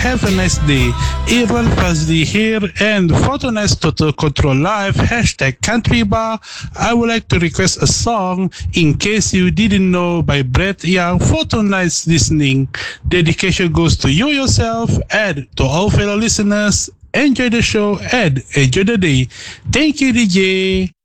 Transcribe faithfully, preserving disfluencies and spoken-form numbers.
Have a nice day. Irwan Fazli here and for tonight's Total Control Live hashtag Country Bar, I would like to request a song In Case You Didn't Know by Brett Young for tonight's listening. Dedication goes to you yourself and to all fellow listeners. Enjoy the show and enjoy the day. Thank you, D J.